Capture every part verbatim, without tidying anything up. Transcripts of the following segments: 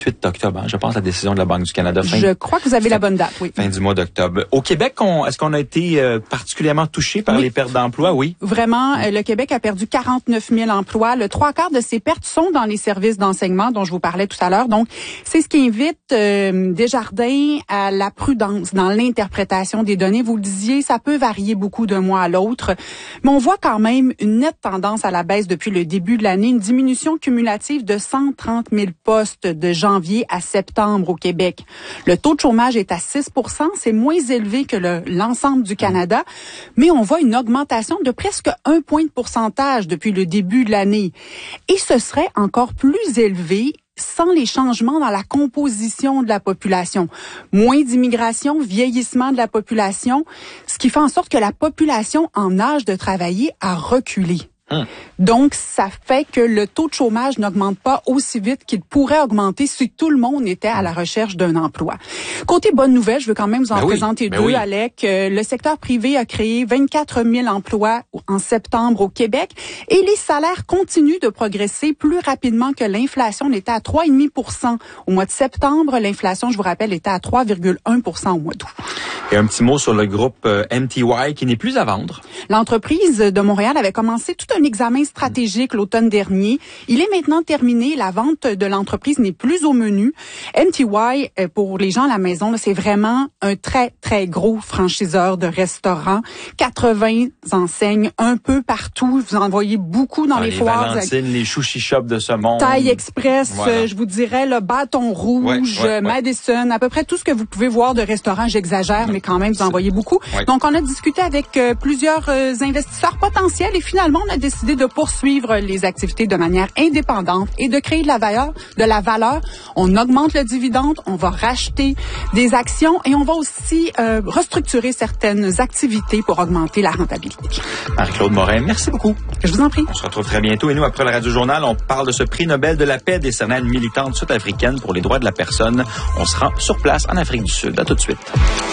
huit octobre, hein, je pense, la décision de la Banque du Canada. Fin, je crois que vous avez fin, la bonne date, oui. Fin du mois d'octobre. Au Québec, on, est-ce qu'on a été euh, particulièrement touché par oui. les pertes d'emplois? Oui. Vraiment, euh, le Québec a perdu quarante-neuf mille emplois. Le trois quarts de ces pertes sont dans les services d'enseignement dont je vous parlais tout à l'heure. Donc, c'est ce qui invite euh, Desjardins à la prudence dans l'interprétation des données. Vous le disiez, ça peut varier beaucoup d'un mois à l'autre, mais on voit quand même une nette tendance à la baisse depuis le début de l'année, une diminution cumulative de cent trente mille postes de janvier à septembre au Québec. Le taux de chômage est à six pour cent, c'est moins élevé que le, l'ensemble du Canada, mais on voit une augmentation de presque un point de pourcentage depuis le début de l'année. Et ce serait encore plus élevé sans les changements dans la composition de la population. Moins d'immigration, vieillissement de la population, ce qui fait en sorte que la population en âge de travailler a reculé. Hum. Donc, ça fait que le taux de chômage n'augmente pas aussi vite qu'il pourrait augmenter si tout le monde était à la recherche d'un emploi. Côté bonne nouvelle, je veux quand même vous en ben présenter oui, ben deux, oui. Alec. Euh, le secteur privé a créé vingt-quatre mille emplois en septembre au Québec et les salaires continuent de progresser plus rapidement que l'inflation. On était à trois virgule cinq pour cent au mois de septembre. L'inflation, je vous rappelle, était à trois virgule un pour cent au mois d'août. Et un petit mot sur le groupe euh, M T Y qui n'est plus à vendre. L'entreprise de Montréal avait commencé tout un examen stratégique l'automne dernier. Il est maintenant terminé. La vente de l'entreprise n'est plus au menu. M T Y, pour les gens à la maison, c'est vraiment un très, très gros franchiseur de restaurants. quatre-vingts enseignes un peu partout. Vous en voyez beaucoup dans ah, les, les foires. Les Valentine, les Sushi Shop de ce monde. Taille Express, voilà. Je vous dirais, le Bâton Rouge, ouais, ouais, Madison, ouais. À peu près tout ce que vous pouvez voir de restaurants. J'exagère, mais quand même, vous en voyez beaucoup. Ouais. Donc, on a discuté avec euh, plusieurs euh, investisseurs potentiels et finalement, on a décidé de poursuivre les activités de manière indépendante et de créer de la valeur, de la valeur. On augmente le dividende, on va racheter des actions et on va aussi euh, restructurer certaines activités pour augmenter la rentabilité. Marie-Claude Morin, merci beaucoup. Je vous en prie. On se retrouve très bientôt et nous, après le Radio-Journal, on parle de ce prix Nobel de la paix décerné à une militante sud-africaine pour les droits de la personne. On se rend sur place en Afrique du Sud. À tout de suite.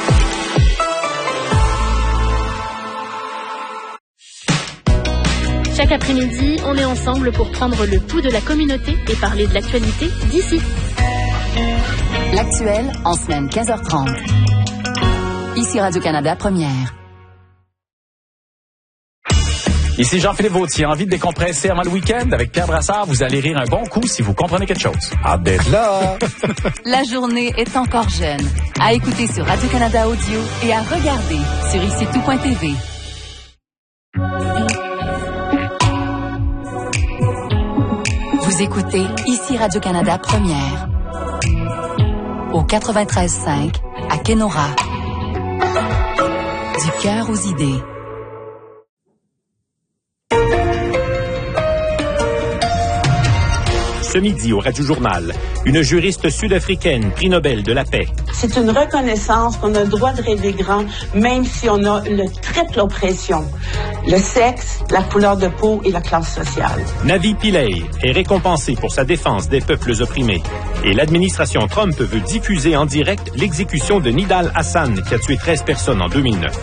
Chaque après-midi, on est ensemble pour prendre le pouls de la communauté et parler de l'actualité d'ici. L'actuel en semaine quinze heures trente. Ici Radio-Canada Première. Ici Jean-Philippe Vautier, envie de décompresser avant le week-end avec Pierre Brassard. Vous allez rire un bon coup si vous comprenez quelque chose. Hâte d'être là! La journée est encore jeune. À écouter sur Radio-Canada Audio et à regarder sur ici tout point t v. Vous écoutez ici Radio-Canada Première. Au quatre-vingt-treize cinq à Kenora. Du cœur aux idées. Ce midi au Radio-Journal, une juriste sud-africaine, prix Nobel de la paix. C'est une reconnaissance qu'on a le droit de rêver grand, même si on a le triple oppression. Le sexe, la couleur de peau et la classe sociale. Navi Pillay est récompensée pour sa défense des peuples opprimés. Et l'administration Trump veut diffuser en direct l'exécution de Nidal Hassan, qui a tué treize personnes en deux mille neuf.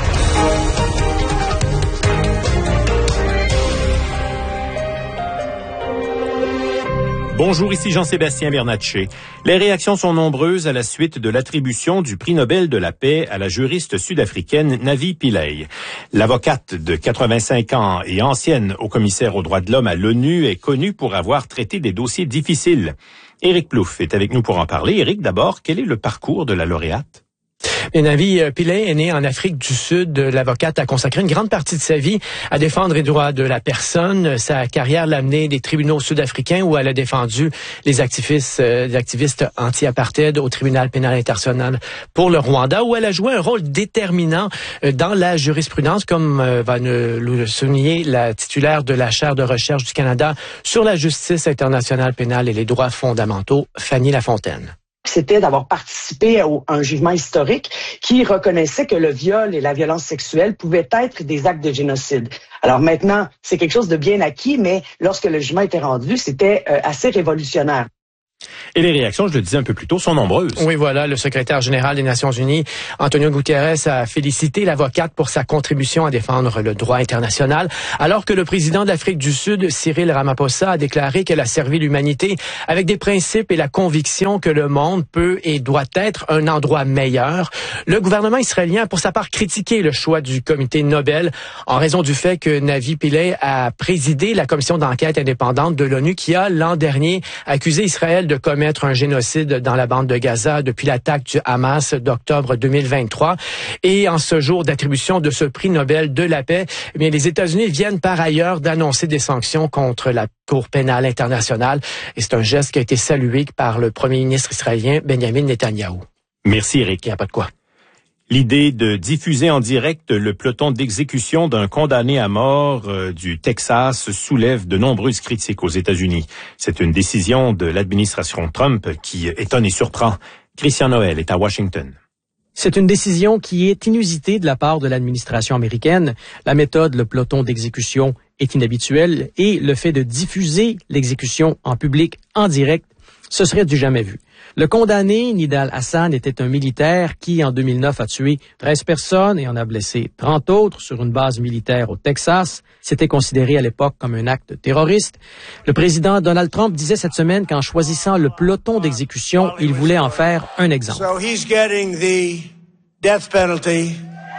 Bonjour, ici Jean-Sébastien Bernatchez. Les réactions sont nombreuses à la suite de l'attribution du prix Nobel de la paix à la juriste sud-africaine Navi Pillay. L'avocate de quatre-vingt-cinq ans et ancienne haut commissaire aux droits de l'homme à l'ONU est connue pour avoir traité des dossiers difficiles. Éric Plouffe est avec nous pour en parler. Éric, d'abord, quel est le parcours de la lauréate? Et Navi Pillay est née en Afrique du Sud. L'avocate a consacré une grande partie de sa vie à défendre les droits de la personne. Sa carrière l'a amenée des tribunaux sud-africains où elle a défendu les activistes, euh, les activistes anti-apartheid au tribunal pénal international pour le Rwanda, où elle a joué un rôle déterminant euh, dans la jurisprudence, comme euh, va ne, le souligner la titulaire de la chaire de recherche du Canada sur la justice internationale pénale et les droits fondamentaux, Fanny Lafontaine. C'était d'avoir participé à un jugement historique qui reconnaissait que le viol et la violence sexuelle pouvaient être des actes de génocide. Alors maintenant, c'est quelque chose de bien acquis, mais lorsque le jugement était rendu, c'était assez révolutionnaire. Et les réactions, je le disais un peu plus tôt, sont nombreuses. Oui, voilà, le secrétaire général des Nations Unies, Antonio Guterres, a félicité l'avocate pour sa contribution à défendre le droit international, alors que le président de l'Afrique du Sud, Cyril Ramaphosa, a déclaré qu'elle a servi l'humanité avec des principes et la conviction que le monde peut et doit être un endroit meilleur. Le gouvernement israélien a pour sa part critiqué le choix du comité Nobel en raison du fait que Navi Pillay a présidé la commission d'enquête indépendante de l'ONU qui a, l'an dernier, accusé Israël de commettre un génocide dans la bande de Gaza depuis l'attaque du Hamas d'octobre deux mille vingt-trois. Et en ce jour d'attribution de ce prix Nobel de la paix, eh bien, les États-Unis viennent par ailleurs d'annoncer des sanctions contre la Cour pénale internationale. Et c'est un geste qui a été salué par le premier ministre israélien Benjamin Netanyahou. Merci, Eric. Il n'y a pas de quoi. L'idée de diffuser en direct le peloton d'exécution d'un condamné à mort euh, du Texas soulève de nombreuses critiques aux États-Unis. C'est une décision de l'administration Trump qui étonne et surprend. Christian Noël est à Washington. C'est une décision qui est inusitée de la part de l'administration américaine. La méthode, le peloton d'exécution, est inhabituelle et le fait de diffuser l'exécution en public, en direct, ce serait du jamais vu. Le condamné, Nidal Hassan, était un militaire qui, en deux mille neuf, a tué treize personnes et en a blessé trente autres sur une base militaire au Texas. C'était considéré à l'époque comme un acte terroriste. Le président Donald Trump disait cette semaine qu'en choisissant le peloton d'exécution, il voulait en faire un exemple. So he's getting the death penalty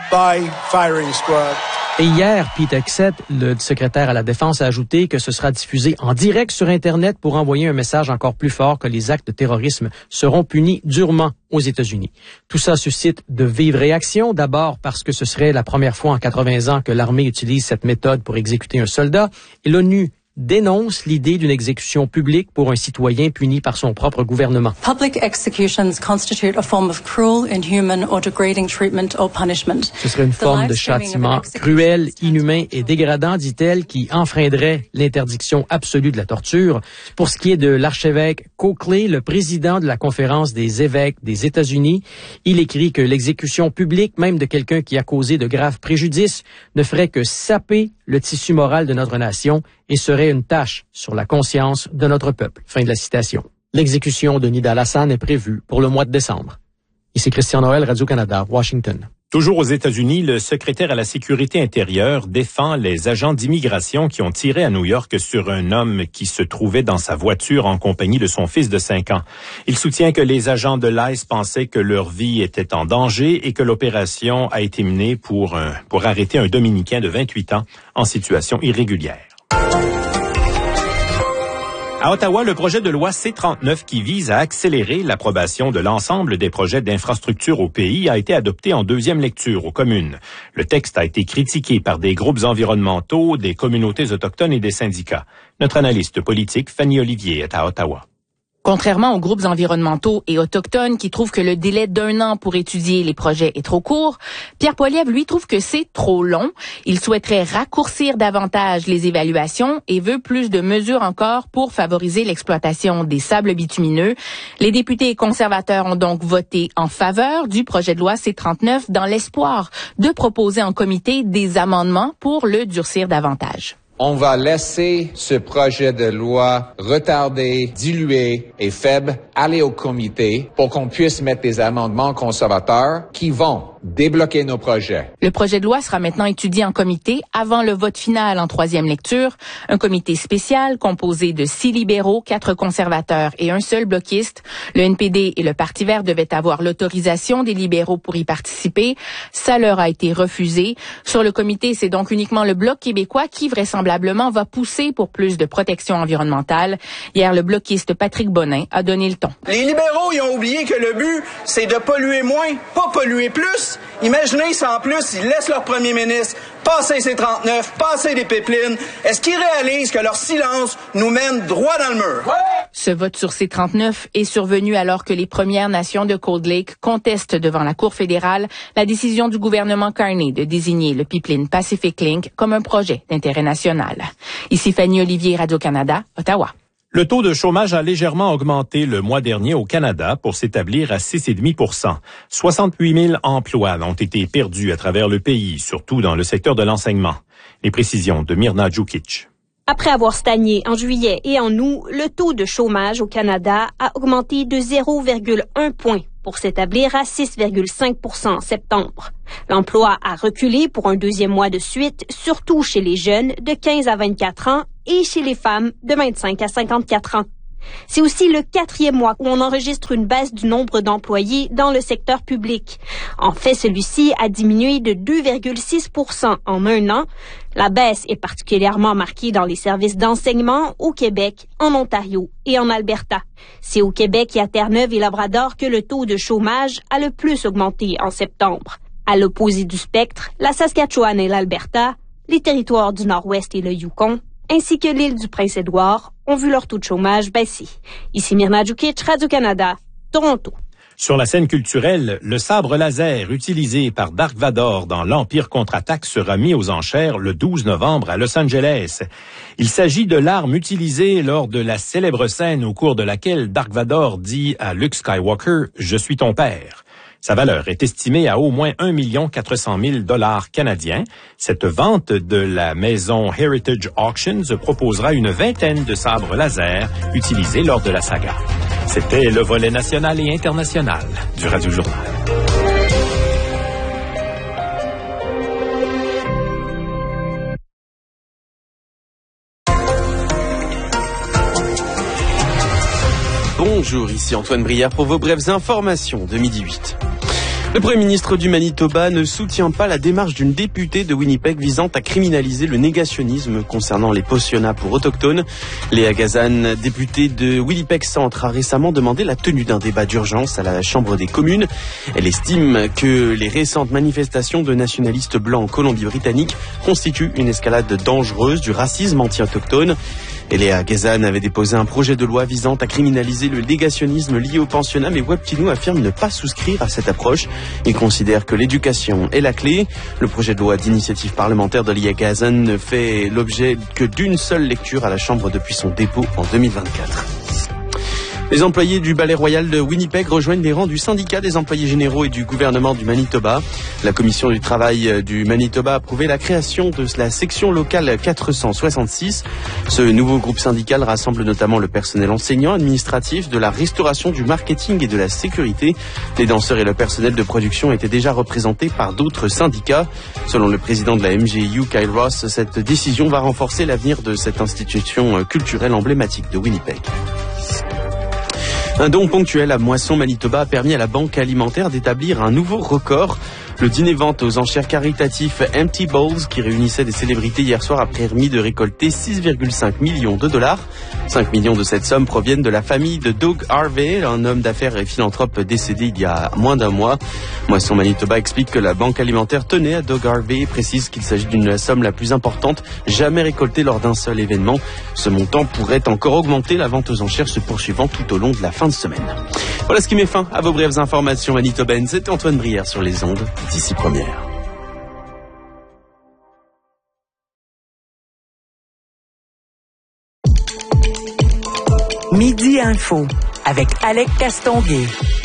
by firing squad. Et hier, Pete Hegseth, le secrétaire à la Défense, a ajouté que ce sera diffusé en direct sur Internet pour envoyer un message encore plus fort que les actes de terrorisme seront punis durement aux États-Unis. Tout ça suscite de vives réactions, d'abord parce que ce serait la première fois en quatre-vingts ans que l'armée utilise cette méthode pour exécuter un soldat, et l'ONU dénonce l'idée d'une exécution publique pour un citoyen puni par son propre gouvernement. Public executions constitute a form of cruel, inhuman or degrading treatment or punishment. Ce serait une forme de châtiment cruel, inhumain et dégradant, dit-elle, qui enfreindrait l'interdiction absolue de la torture. Pour ce qui est de l'archevêque Coakley, le président de la Conférence des évêques des États-Unis, il écrit que l'exécution publique, même de quelqu'un qui a causé de graves préjudices, ne ferait que saper le tissu moral de notre nation et serait une tache sur la conscience de notre peuple. Fin de la citation. L'exécution de Nidal Hassan est prévue pour le mois de décembre. Ici Christian Noël, Radio-Canada, Washington. Toujours aux États-Unis, le secrétaire à la sécurité intérieure défend les agents d'immigration qui ont tiré à New York sur un homme qui se trouvait dans sa voiture en compagnie de son fils de cinq ans. Il soutient que les agents de l'I C E pensaient que leur vie était en danger et que l'opération a été menée pour, un, pour arrêter un Dominicain de vingt-huit ans en situation irrégulière. À Ottawa, le projet de loi C trente-neuf qui vise à accélérer l'approbation de l'ensemble des projets d'infrastructure au pays a été adopté en deuxième lecture aux communes. Le texte a été critiqué par des groupes environnementaux, des communautés autochtones et des syndicats. Notre analyste politique, Fanny Olivier, est à Ottawa. Contrairement aux groupes environnementaux et autochtones qui trouvent que le délai d'un an pour étudier les projets est trop court, Pierre Poilievre, lui, trouve que c'est trop long. Il souhaiterait raccourcir davantage les évaluations et veut plus de mesures encore pour favoriser l'exploitation des sables bitumineux. Les députés conservateurs ont donc voté en faveur du projet de loi C trente-neuf dans l'espoir de proposer en comité des amendements pour le durcir davantage. On va laisser ce projet de loi retardé, dilué et faible aller au comité pour qu'on puisse mettre des amendements conservateurs qui vont débloquer nos projets. Le projet de loi sera maintenant étudié en comité avant le vote final en troisième lecture. Un comité spécial composé de six libéraux, quatre conservateurs et un seul bloquiste. Le N P D et le Parti vert devaient avoir l'autorisation des libéraux pour y participer. Ça leur a été refusé. Sur le comité, c'est donc uniquement le Bloc québécois qui vraisemblablement va pousser pour plus de protection environnementale. Hier, le bloquiste Patrick Bonin a donné le ton. Les libéraux, ils ont oublié que le but, c'est de polluer moins, pas polluer plus. Imaginez si en plus, ils laissent leur premier ministre passer C trente-neuf, passer des pipelines. Est-ce qu'ils réalisent que leur silence nous mène droit dans le mur? Ouais! Ce vote sur C trente-neuf est survenu alors que les Premières Nations de Cold Lake contestent devant la Cour fédérale la décision du gouvernement Carney de désigner le pipeline Pacific Link comme un projet d'intérêt national. Ici Fanny Olivier, Radio-Canada, Ottawa. Le taux de chômage a légèrement augmenté le mois dernier au Canada pour s'établir à six virgule cinq pour cent. soixante-huit mille emplois ont été perdus à travers le pays, surtout dans le secteur de l'enseignement. Les précisions de Mirna Djukic. Après avoir stagné en juillet et en août, le taux de chômage au Canada a augmenté de zéro virgule un point pour s'établir à six virgule cinq pour cent en septembre. L'emploi a reculé pour un deuxième mois de suite, surtout chez les jeunes de quinze à vingt-quatre ans et chez les femmes de vingt-cinq à cinquante-quatre ans. C'est aussi le quatrième mois où on enregistre une baisse du nombre d'employés dans le secteur public. En fait, celui-ci a diminué de deux virgule six pour cent en un an. La baisse est particulièrement marquée dans les services d'enseignement au Québec, en Ontario et en Alberta. C'est au Québec et à Terre-Neuve et Labrador que le taux de chômage a le plus augmenté en septembre. À l'opposé du spectre, la Saskatchewan et l'Alberta, les territoires du Nord-Ouest et le Yukon, ainsi que l'île du Prince-Édouard, ont vu leur taux de chômage baisser. Ici Myrna Djukic, Radio-Canada, Toronto. Sur la scène culturelle, le sabre laser utilisé par Dark Vador dans l'Empire contre-attaque sera mis aux enchères le douze novembre à Los Angeles. Il s'agit de l'arme utilisée lors de la célèbre scène au cours de laquelle Dark Vador dit à Luke Skywalker « Je suis ton père ». Sa valeur est estimée à au moins un million quatre cent mille dollars canadiens. Cette vente de la maison Heritage Auctions proposera une vingtaine de sabres laser utilisés lors de la saga. C'était le volet national et international du Radio Journal. Bonjour, ici Antoine Brière pour vos brèves informations de midi huit. Le Premier ministre du Manitoba ne soutient pas la démarche d'une députée de Winnipeg visant à criminaliser le négationnisme concernant les pensionnats pour autochtones. Léa Gazan, députée de Winnipeg Centre, a récemment demandé la tenue d'un débat d'urgence à la Chambre des communes. Elle estime que les récentes manifestations de nationalistes blancs en Colombie-Britannique constituent une escalade dangereuse du racisme anti-autochtone. Et Léa Gazan avait déposé un projet de loi visant à criminaliser le négationnisme lié au pensionnat, mais Webtino affirme ne pas souscrire à cette approche. Il considère que l'éducation est la clé. Le projet de loi d'initiative parlementaire de Léa Gazan ne fait l'objet que d'une seule lecture à la Chambre depuis son dépôt en deux mille vingt-quatre. Les employés du Ballet Royal de Winnipeg rejoignent les rangs du syndicat des employés généraux et du gouvernement du Manitoba. La commission du travail du Manitoba a approuvé la création de la section locale quatre cent soixante-six. Ce nouveau groupe syndical rassemble notamment le personnel enseignant, administratif, de la restauration, du marketing et de la sécurité. Les danseurs et le personnel de production étaient déjà représentés par d'autres syndicats. Selon le président de la M G I U, Kyle Ross, cette décision va renforcer l'avenir de cette institution culturelle emblématique de Winnipeg. Un don ponctuel à Moisson Manitoba a permis à la Banque alimentaire d'établir un nouveau record. Le dîner-vente aux enchères caritatif Empty Bowls, qui réunissait des célébrités hier soir, a permis de récolter six virgule cinq millions de dollars. cinq millions de cette somme proviennent de la famille de Doug Harvey, un homme d'affaires et philanthrope décédé il y a moins d'un mois. Moisson Manitoba explique que la Banque alimentaire tenait à Doug Harvey et précise qu'il s'agit d'une somme la plus importante jamais récoltée lors d'un seul événement. Ce montant pourrait encore augmenter, la vente aux enchères se poursuivant tout au long de la fin de semaine. Voilà ce qui met fin à vos brèves informations manitobaines. C'était Antoine Brière sur les ondes d'ici première. Midi Info avec Alec Castonguay.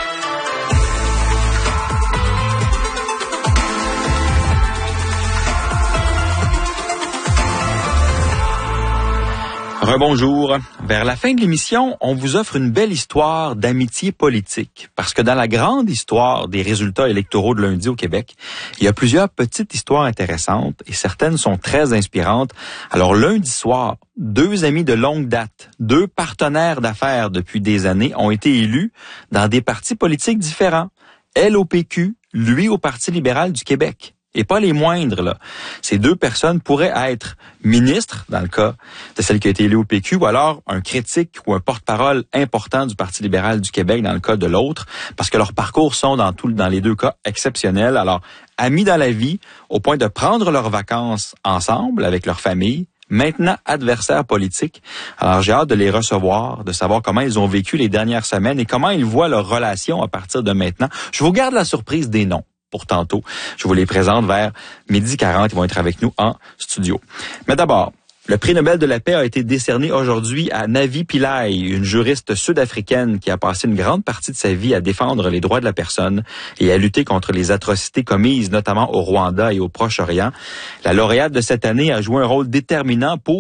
Rebonjour. Vers la fin de l'émission, on vous offre une belle histoire d'amitié politique. Parce que dans la grande histoire des résultats électoraux de lundi au Québec, il y a plusieurs petites histoires intéressantes et certaines sont très inspirantes. Alors lundi soir, deux amis de longue date, deux partenaires d'affaires depuis des années ont été élus dans des partis politiques différents. Elle au P Q, lui au Parti libéral du Québec. Et pas les moindres, là. Ces deux personnes pourraient être ministres, dans le cas de celle qui a été élue au P Q, ou alors un critique ou un porte-parole important du Parti libéral du Québec, dans le cas de l'autre, parce que leurs parcours sont dans tout, dans les deux cas exceptionnels. Alors, amis dans la vie, au point de prendre leurs vacances ensemble, avec leur famille, maintenant adversaires politiques. Alors, j'ai hâte de les recevoir, de savoir comment ils ont vécu les dernières semaines et comment ils voient leur relation à partir de maintenant. Je vous garde la surprise des noms pour tantôt. Je vous les présente vers midi quarante. Ils vont être avec nous en studio. Mais d'abord, le prix Nobel de la paix a été décerné aujourd'hui à Navi Pillay, une juriste sud-africaine qui a passé une grande partie de sa vie à défendre les droits de la personne et à lutter contre les atrocités commises, notamment au Rwanda et au Proche-Orient. La lauréate de cette année a joué un rôle déterminant pour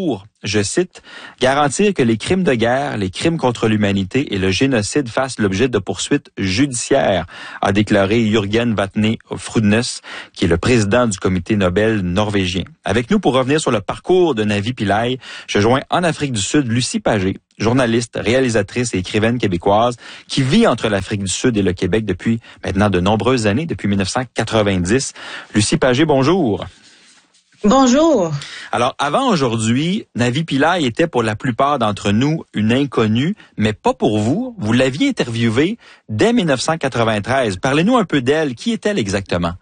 je cite, « Garantir que les crimes de guerre, les crimes contre l'humanité et le génocide fassent l'objet de poursuites judiciaires », a déclaré Jürgen Vatne Frudnes, qui est le président du comité Nobel norvégien. Avec nous pour revenir sur le parcours de Navi Pillay, je joins en Afrique du Sud Lucie Pagé, journaliste, réalisatrice et écrivaine québécoise qui vit entre l'Afrique du Sud et le Québec depuis maintenant de nombreuses années, depuis dix-neuf cent quatre-vingt-dix. Lucie Pagé, bonjour. Bonjour. Alors, avant aujourd'hui, Navi Pillay était pour la plupart d'entre nous une inconnue, mais pas pour vous. Vous l'aviez interviewée dès dix-neuf cent quatre-vingt-treize. Parlez-nous un peu d'elle. Qui est-elle exactement?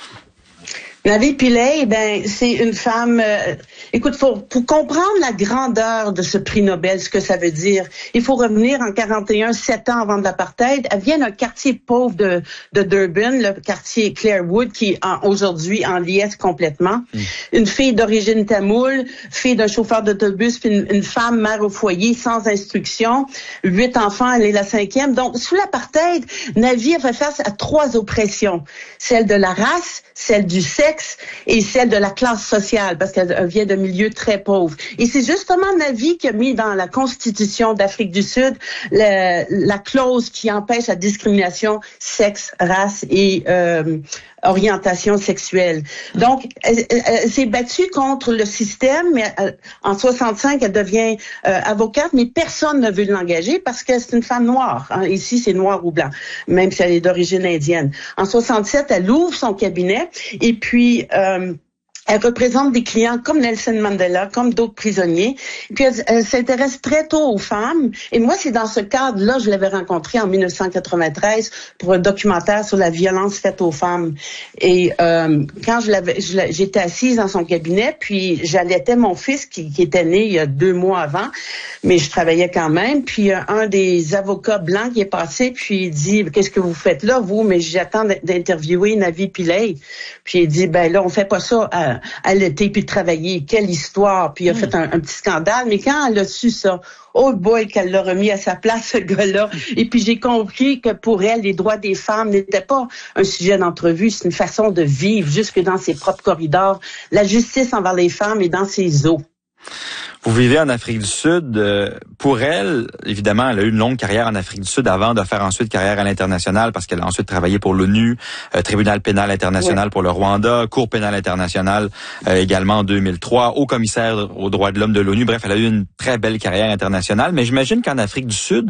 Navi Pillay, ben c'est une femme. Euh, écoute, faut, pour comprendre la grandeur de ce prix Nobel, ce que ça veut dire, il faut revenir en quarante et un, sept ans avant de l'apartheid. Elle vient d'un quartier pauvre de, de Durban, le quartier Clarewood, qui est en, aujourd'hui en liesse complètement. Mmh. Une fille d'origine tamoule, fille d'un chauffeur d'autobus, puis une, une femme mère au foyer, sans instruction, huit enfants, elle est la cinquième. Donc, sous l'apartheid, Navi a fait face à trois oppressions, celle de la race, celle du sexe et celle de la classe sociale, parce qu'elle vient de milieux très pauvres. Et c'est justement Navi qui a mis dans la Constitution d'Afrique du Sud la, la clause qui empêche la discrimination sexe, race et euh, orientation sexuelle. Donc, elle, elle, elle s'est battue contre le système, mais elle, en soixante-cinq, elle devient euh, avocate, mais personne ne veut l'engager parce que c'est une femme noire. Hein. Ici, c'est noir ou blanc, même si elle est d'origine indienne. En soixante-sept, elle ouvre son cabinet et puis euh, elle représente des clients comme Nelson Mandela, comme d'autres prisonniers. Puis elle, elle s'intéresse très tôt aux femmes. Et moi, c'est dans ce cadre-là, je l'avais rencontrée en dix-neuf cent quatre-vingt-treize pour un documentaire sur la violence faite aux femmes. Et euh, quand je l'avais, je, j'étais assise dans son cabinet, puis j'allaitais mon fils qui, qui était né il y a deux mois avant, mais je travaillais quand même. Puis euh, un des avocats blancs qui est passé, puis il dit « Qu'est-ce que vous faites là, vous? » Mais j'attends d'interviewer Navi Pillay. Puis il dit « Ben là, on fait pas ça à allaiter puis travailler. Quelle histoire. » Puis il a mmh. fait un, un petit scandale. Mais quand elle a su ça, oh boy, qu'elle l'a remis à sa place, ce gars-là. Et puis j'ai compris que pour elle, les droits des femmes n'étaient pas un sujet d'entrevue, c'est une façon de vivre jusque dans ses propres corridors. La justice envers les femmes est dans ses os. Vous vivez en Afrique du Sud. Pour elle, évidemment, elle a eu une longue carrière en Afrique du Sud avant de faire ensuite carrière à l'international parce qu'elle a ensuite travaillé pour l'ONU, euh, Tribunal pénal international ouais. pour le Rwanda, Cour pénale internationale euh, également en deux mille trois, haut commissaire aux droits de l'homme de l'ONU. Bref, elle a eu une très belle carrière internationale. Mais j'imagine qu'en Afrique du Sud,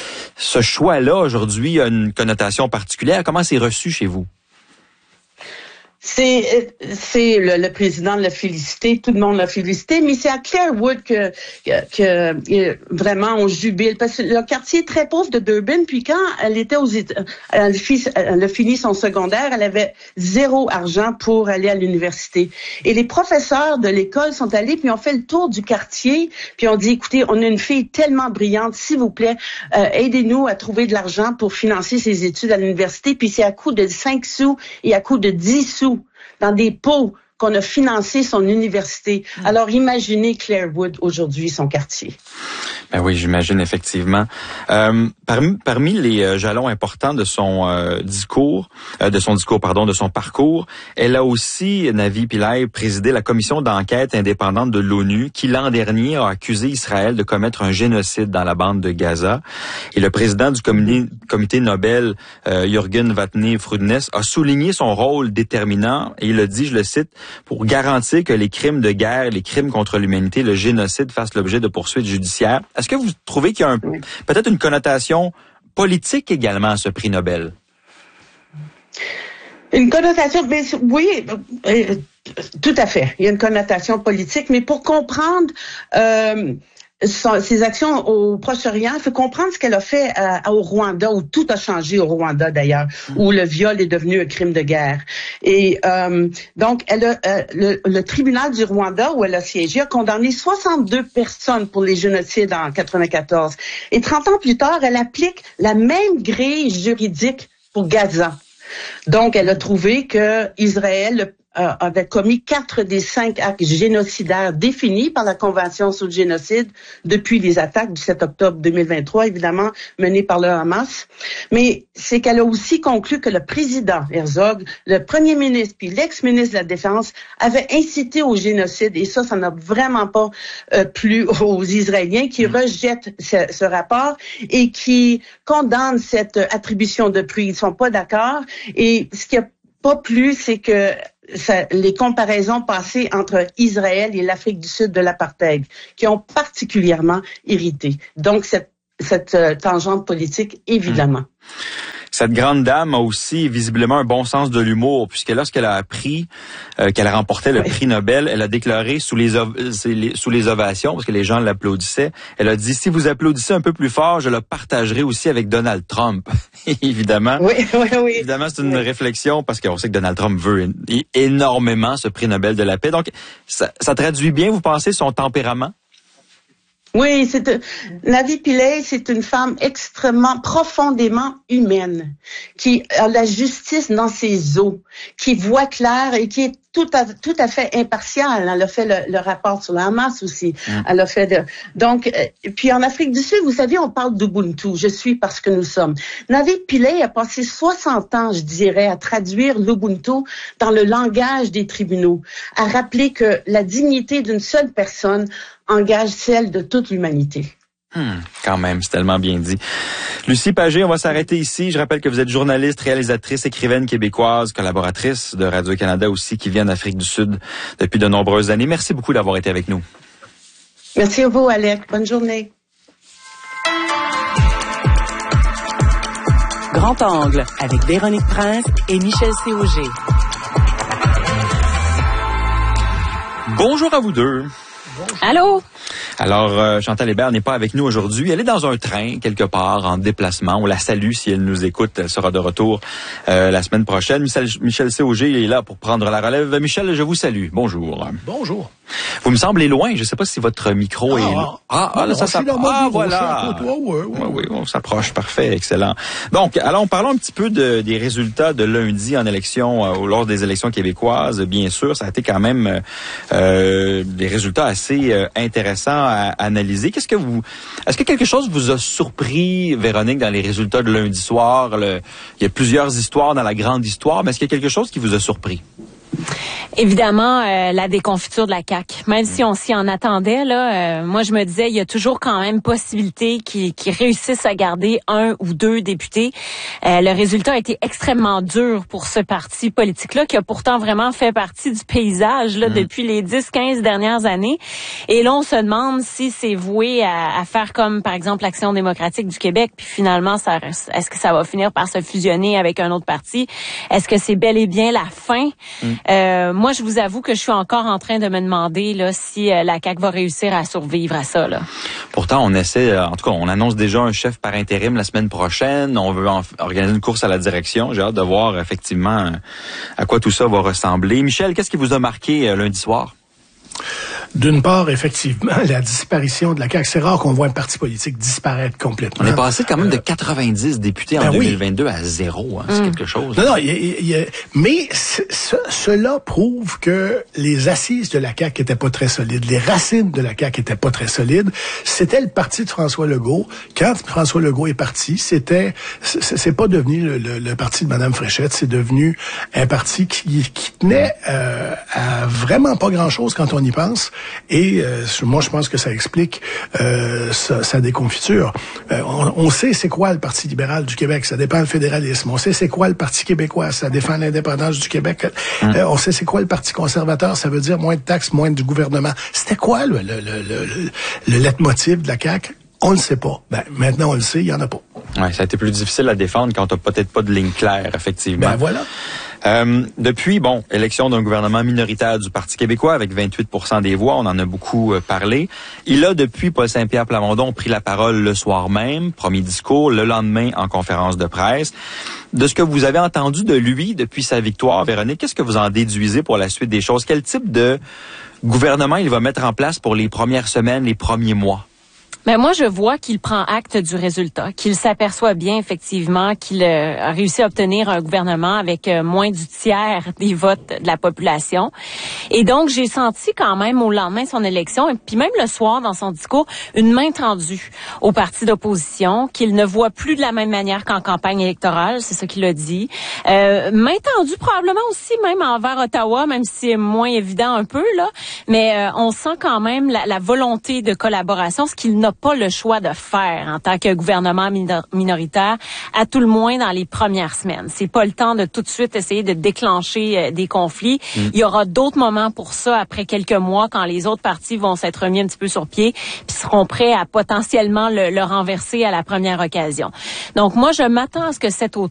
ce choix-là aujourd'hui a une connotation particulière. Comment c'est reçu chez vous? C'est c'est le, le président l'a félicité, tout le monde l'a félicité, mais c'est à Clarewood que, que que vraiment on jubile parce que le quartier est très pauvre de Durban. Puis quand elle était aux États, elle, elle a fini son secondaire, elle avait zéro argent pour aller à l'université. Et les professeurs de l'école sont allés puis ont fait le tour du quartier puis ont dit écoutez, on a une fille tellement brillante, s'il vous plaît, euh, aidez-nous à trouver de l'argent pour financer ses études à l'université. Puis c'est à coût de cinq sous et à coût de dix sous dans des pots qu'on a financé son université. Alors, imaginez Clarewood aujourd'hui, son quartier. Ben oui, j'imagine effectivement. Euh, parmi, parmi les euh, jalons importants de son euh, discours, euh, de son discours, pardon, de son parcours, elle a aussi, Navi Pillay, présidé la commission d'enquête indépendante de l'ONU qui, l'an dernier, a accusé Israël de commettre un génocide dans la bande de Gaza. Et le président du comité, comité Nobel, euh, Jürgen Vatne Frudnes, a souligné son rôle déterminant et il a dit, je le cite, pour garantir que les crimes de guerre, les crimes contre l'humanité, le génocide fassent l'objet de poursuites judiciaires. Est-ce que vous trouvez qu'il y a un, peut-être une connotation politique également à ce prix Nobel? Une connotation, mais oui, euh, tout à fait. Il y a une connotation politique, mais pour comprendre euh, son, ses actions au Proche-Orient, il faut comprendre ce qu'elle a fait à, au Rwanda, où tout a changé au Rwanda d'ailleurs, mmh. où le viol est devenu un crime de guerre. Et euh, donc, elle a, euh, le, le tribunal du Rwanda, où elle a siégé, a condamné soixante-deux personnes pour les génocides en quatre-vingt-quatorze. Et trente ans plus tard, elle applique la même grille juridique pour Gaza. Donc, elle a trouvé que Israël euh, avait commis quatre des cinq actes génocidaires définis par la Convention sur le génocide depuis les attaques du sept octobre deux mille vingt-trois, évidemment, menées par le Hamas. Mais c'est qu'elle a aussi conclu que le président Herzog, le premier ministre puis l'ex-ministre de la Défense avaient incité au génocide. Et ça, ça n'a vraiment pas euh, plu aux Israéliens qui rejettent ce, ce rapport et qui condamnent cette attribution de prix. Ils sont pas d'accord. Et ce qui a pas plu, c'est que ça, les comparaisons passées entre Israël et l'Afrique du Sud de l'apartheid, qui ont particulièrement irrité. Donc, cette, cette euh, tangente politique, évidemment. Mmh. Cette grande dame a aussi visiblement un bon sens de l'humour, puisque lorsqu'elle a appris euh, qu'elle remportait le oui. prix Nobel, elle a déclaré sous les, ov- les sous les ovations, parce que les gens l'applaudissaient, elle a dit « Si vous applaudissez un peu plus fort, je le partagerai aussi avec Donald Trump. » Évidemment, oui, oui, oui. évidemment, c'est une oui. réflexion, parce qu'on sait que Donald Trump veut énormément ce prix Nobel de la paix. Donc, ça, ça traduit bien, vous pensez, son tempérament? Oui, c'est Navi Pillay, c'est une femme extrêmement, profondément humaine, qui a la justice dans ses os, qui voit clair et qui est tout à tout à fait impartiale. Elle a fait le, le rapport sur le Hamas aussi. Mmh. Elle a fait de, donc euh, puis en Afrique du Sud, vous savez, on parle d'Ubuntu. Je suis parce que nous sommes. Navi Pillay a passé soixante ans, je dirais, à traduire l'Ubuntu dans le langage des tribunaux, à rappeler que la dignité d'une seule personne engage celle de toute l'humanité. Hmm, quand même, c'est tellement bien dit. Lucie Pagé, on va s'arrêter ici. Je rappelle que vous êtes journaliste, réalisatrice, écrivaine québécoise, collaboratrice de Radio-Canada aussi, qui vient d'Afrique du Sud depuis de nombreuses années. Merci beaucoup d'avoir été avec nous. Merci à vous, Alec. Bonne journée. Grand Angle avec Véronique Prince et Michel Séauger. Bonjour à vous deux. Allô? Alors, euh, Chantal Hébert n'est pas avec nous aujourd'hui. Elle est dans un train, quelque part, en déplacement. On la salue si elle nous écoute. Elle sera de retour euh, la semaine prochaine. Michel, Michel Séauger est là pour prendre la relève. Michel, je vous salue. Bonjour. Bonjour. Vous me semblez loin. Je ne sais pas si votre micro ah, est... Ah, ah, ah là, ça s'approche. Ah, voilà. Toi, ouais, ouais. Oui, oui, on s'approche. Parfait. Excellent. Donc, alors, parlons un petit peu de, des résultats de lundi en élection, euh, lors des élections québécoises. Bien sûr, ça a été quand même euh, des résultats assez euh, intéressants à analyser. Qu'est-ce que vous, est-ce que quelque chose vous a surpris, Véronique, dans les résultats de lundi soir? Le, il y a plusieurs histoires dans la grande histoire, mais est-ce qu'il y a quelque chose qui vous a surpris? Évidemment, euh, la déconfiture de la C A Q. Même si on s'y en attendait, là, euh, moi je me disais, il y a toujours quand même possibilité qu'ils, qu'ils réussissent à garder un ou deux députés. Euh, le résultat a été extrêmement dur pour ce parti politique-là, qui a pourtant vraiment fait partie du paysage là, mmh. depuis les dix quinze dernières années. Et là, on se demande si c'est voué à, à faire comme, par exemple, l'Action démocratique du Québec, puis finalement, ça, est-ce que ça va finir par se fusionner avec un autre parti? Est-ce que c'est bel et bien la fin? Mmh. Euh, moi, je vous avoue que je suis encore en train de me demander là si euh, la C A Q va réussir à survivre à ça. Là. Pourtant, on essaie, en tout cas, on annonce déjà un chef par intérim la semaine prochaine. On veut en, organiser une course à la direction. J'ai hâte de voir effectivement à quoi tout ça va ressembler. Michel, qu'est-ce qui vous a marqué euh, lundi soir? D'une part, effectivement, la disparition de la C A Q. C'est rare qu'on voit un parti politique disparaître complètement. On est passé quand même de quatre-vingt-dix députés ben en oui. deux mille vingt-deux à zéro. Hein. C'est mmh. quelque chose. Non, non, y a, y a, mais ce, cela prouve que les assises de la C A Q n'étaient pas très solides. Les racines de la C A Q n'étaient pas très solides. C'était le parti de François Legault. Quand François Legault est parti, c'était c'est, c'est pas devenu le, le, le parti de Mme Fréchette. C'est devenu un parti qui, qui tenait euh, à vraiment pas grand-chose quand on y pense. Et euh, moi, je pense que ça explique euh, sa, sa déconfiture. Euh, on, on sait c'est quoi le Parti libéral du Québec, ça dépend le fédéralisme. On sait c'est quoi le Parti québécois, ça défend l'indépendance du Québec. Mmh. Euh, on sait c'est quoi le Parti conservateur, ça veut dire moins de taxes, moins du gouvernement. C'était quoi le, le, le, le, le leitmotiv de la C A Q? On ne sait pas. Ben, maintenant, on le sait, il y en a pas. Ouais, ça a été plus difficile à défendre quand on n'a peut-être pas de ligne claire, effectivement. Ben voilà. Euh, depuis, bon, élection d'un gouvernement minoritaire du Parti québécois avec vingt-huit pour cent des voix, on en a beaucoup euh, parlé. Il a, depuis, Paul Saint-Pierre Plamondon, pris la parole le soir même, premier discours, le lendemain en conférence de presse. De ce que vous avez entendu de lui depuis sa victoire, Véronique, qu'est-ce que vous en déduisez pour la suite des choses? Quel type de gouvernement il va mettre en place pour les premières semaines, les premiers mois? Ben moi, je vois qu'il prend acte du résultat, qu'il s'aperçoit bien effectivement qu'il euh, a réussi à obtenir un gouvernement avec euh, moins du tiers des votes de la population. Et donc, j'ai senti quand même au lendemain de son élection, et puis même le soir dans son discours, une main tendue au parti d'opposition, qu'il ne voit plus de la même manière qu'en campagne électorale, c'est ça qu'il a dit. Euh, main tendue probablement aussi même envers Ottawa, même si c'est moins évident un peu, là. Mais euh, on sent quand même la, la volonté de collaboration, ce qu'il n'a pas le choix de faire en tant que gouvernement minor- minoritaire, à tout le moins dans les premières semaines. C'est pas le temps de tout de suite essayer de déclencher euh, des conflits. Mm. Il y aura d'autres moments pour ça après quelques mois, quand les autres partis vont s'être remis un petit peu sur pied, puis seront prêts à potentiellement le, le renverser à la première occasion. Donc moi, je m'attends à ce que cet automne,